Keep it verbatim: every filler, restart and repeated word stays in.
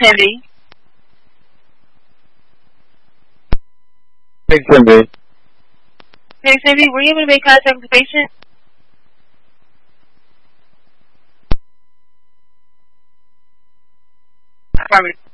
Cindy. Hey, Cindy. Hey, Cindy, were you able to make contact with the patient? Affirmative.